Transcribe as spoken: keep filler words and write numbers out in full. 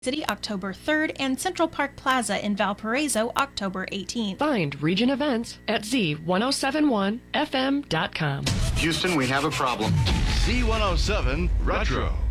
City October third, and Central Park Plaza in Valparaiso October eighteenth. Find Region Events at Z ten seventy-one F M dot com. Houston, we have a problem. Z one oh seven Retro.